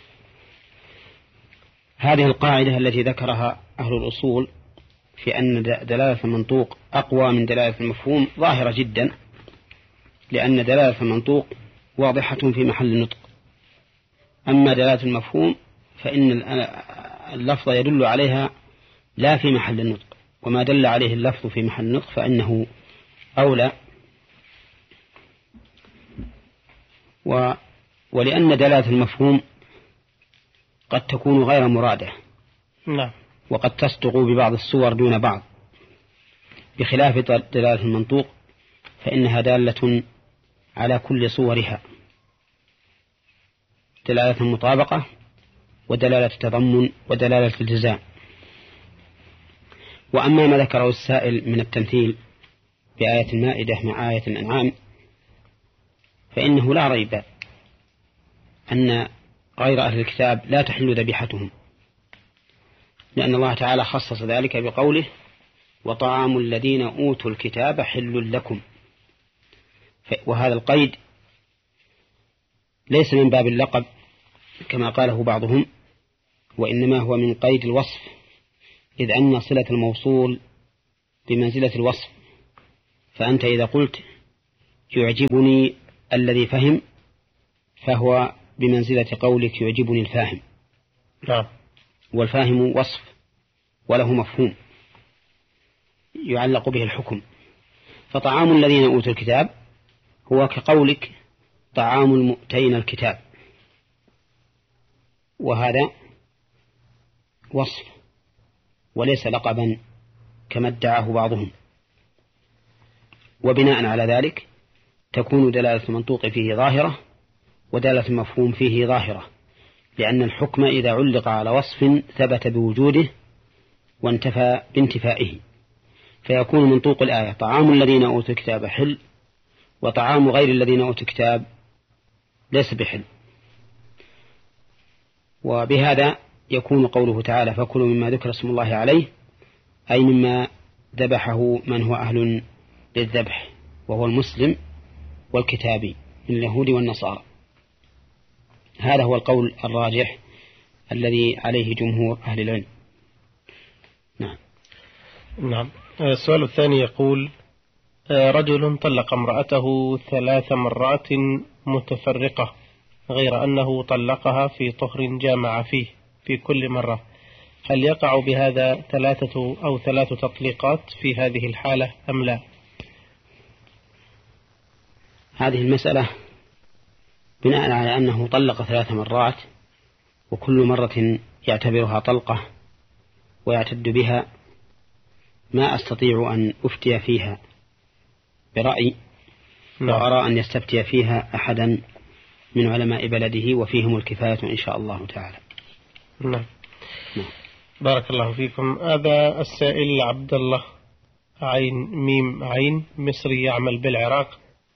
هذه القاعدة التي ذكرها أهل الأصول في أن دلالة المنطوق أقوى من دلالة المفهوم ظاهرة جدا، لأن دلالة المنطوق واضحة في محل النطق، أما دلالة المفهوم فإن اللفظ يدل عليها لا في محل النطق، وما دل عليه اللفظ في محل النطق فإنه أولى. و ولأن دلالة المفهوم قد تكون غير مرادة، نعم، وقد تصدق ببعض الصور دون بعض، بخلاف دلالة المنطوق فإنها دالة على كل صورها، دلالة المطابقة ودلالة التضمن ودلالة الالتزام. وأما ما ذكره السائل من التمثيل بآية المائدة مع آية الأنعام فإنه لا ريب أن غير أهل الكتاب لا تحل ذبيحتهم، لأن الله تعالى خصص ذلك بقوله: وطعام الذين أوتوا الكتاب حل لكم، وهذا القيد ليس من باب اللقب كما قاله بعضهم، وإنما هو من قيد الوصف، إذ أن صلة الموصول بمنزلة الوصف. فأنت إذا قلت يعجبني الذي فهم فهو بمنزلة قولك يعجبني الفاهم. نعم. والفاهم وصف وله مفهوم يعلق به الحكم. فطعام الذين أوتوا الكتاب هو كقولك طعام المؤتين الكتاب، وهذا وصف وليس لقبا كما ادعاه بعضهم. وبناء على ذلك تكون دلالة المنطوق فيه ظاهرة ودلالة المفهوم فيه ظاهرة، لأن الحكم إذا علق على وصف ثبت بوجوده وانتفى بانتفائه، فيكون منطوق الآية طعام الذين أوتوا الكتاب حل، وطعام غير الذين أوتوا الكتاب ليس بحل. وبهذا يكون قوله تعالى فكلوا مما ذكر اسم الله عليه، أي مما ذبحه من هو أهل للذبح، وهو المسلم والكتابي من اليهود والنصارى. هذا هو القول الراجح الذي عليه جمهور أهل العلم. نعم. نعم. السؤال الثاني يقول رجل طلق امرأته ثلاث مرات متفرقة غير أنه طلقها في طهر جامع فيه في كل مرة، هل يقع بهذا ثلاثة أو ثلاث تطليقات في هذه الحالة أم لا؟ هذه المسألة بناء على أنه طلق ثلاث مرات وكل مرة يعتبرها طلقة ويعتد بها، ما أستطيع أن أفتي فيها برأي، وأرى أن يستفتي فيها أحدا من علماء بلده وفيهم الكفاية إن شاء الله تعالى. نعم. بارك الله فيكم. هذا السائل عبد الله عين ميم عين مصري يعمل بالعراق،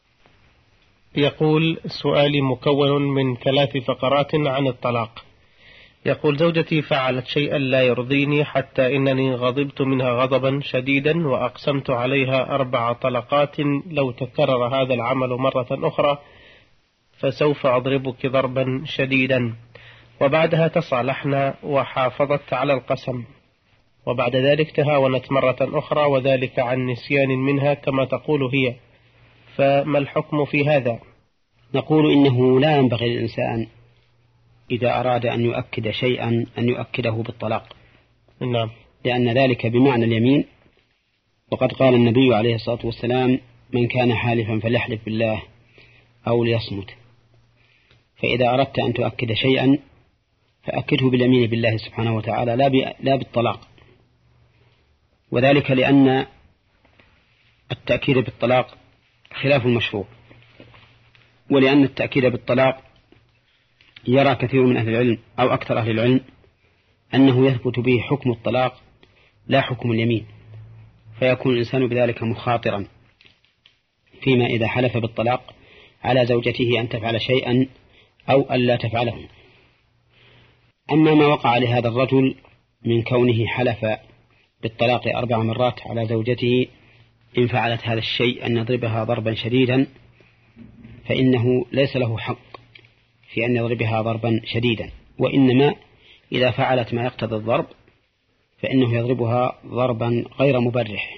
يقول سؤالي مكون من ثلاث فقرات عن الطلاق. يقول زوجتي فعلت شيئا لا يرضيني حتى إنني غضبت منها غضبا شديدا وأقسمت عليها أربع طلقات لو تكرر هذا العمل مرة أخرى فسوف أضربك ضربا شديدا، وبعدها تصالحنا وحافظت على القسم، وبعد ذلك تهاونت مرة أخرى وذلك عن نسيان منها كما تقول هي، فما الحكم في هذا؟ نقول إنه لا ينبغي للإنسان إذا أراد أن يؤكد شيئا أن يؤكده بالطلاق. نعم. لأن ذلك بمعنى اليمين، وقد قال النبي عليه الصلاة والسلام من كان حالفا فليحلف بالله أو ليصمت. فإذا أردت أن تؤكد شيئا فأكده باليمين بالله سبحانه وتعالى لا بالطلاق، وذلك لأن التأكيد بالطلاق خلاف المشروع، ولأن التأكيد بالطلاق يرى كثير من أهل العلم أو أكثر أهل العلم أنه يثبت به حكم الطلاق لا حكم اليمين، فيكون الإنسان بذلك مخاطرا فيما إذا حلف بالطلاق على زوجته أن تفعل شيئا أو أن لا تفعله. أما ما وقع لهذا الرجل من كونه حلف بالطلاق أربع مرات على زوجته إن فعلت هذا الشيء أن يضربها ضربا شديدا، فإنه ليس له حق في أن يضربها ضربا شديدا، وإنما إذا فعلت ما يقتضي الضرب فإنه يضربها ضربا غير مبرح.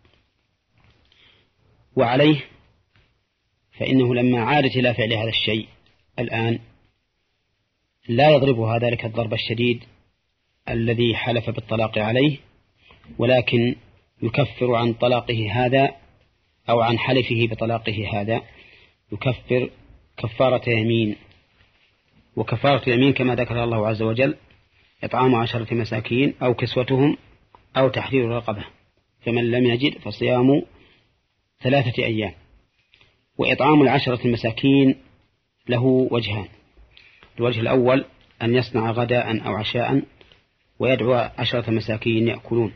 وعليه فإنه لما عادت إلى فعل هذا الشيء الآن لا يضربها ذلك الضرب الشديد الذي حلف بالطلاق عليه، ولكن يكفر عن طلاقه هذا أو عن حلفه بطلاقه هذا، يكفر كفارة يمين. وكفارة اليمين كما ذكر الله عز وجل إطعام عشرة مساكين أو كسوتهم أو تحرير رقبة، فمن لم يجد فصيام ثلاثة أيام. وإطعام العشرة المساكين له وجهان: الوجه الأول أن يصنع غداء أو عشاء ويدعو عشرة مساكين يأكلون،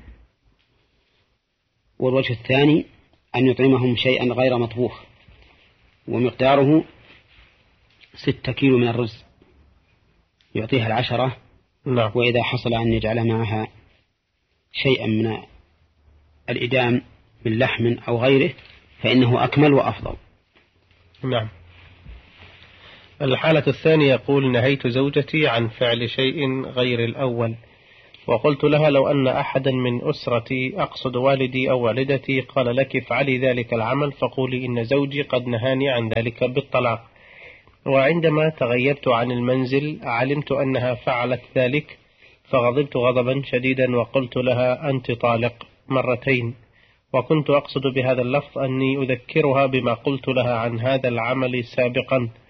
والوجه الثاني أن يطعمهم شيئا غير مطبوخ ومقداره ستة كيلو من الرز يعطيها العشرة. لا. وإذا حصل أن يجعل معها شيئا من الإدام من لحم أو غيره فإنه أكمل وأفضل. نعم. الحالة الثانية يقول: نهيت زوجتي عن فعل شيء غير الأول، وقلت لها لو أن أحدا من أسرتي أقصد والدي أو والدتي قال لك افعلي ذلك العمل فقولي إن زوجي قد نهاني عن ذلك بالطلاق. وعندما تغيبت عن المنزل علمت أنها فعلت ذلك فغضبت غضبا شديدا وقلت لها أنت طالق مرتين، وكنت أقصد بهذا اللفظ أني أذكرها بما قلت لها عن هذا العمل سابقا،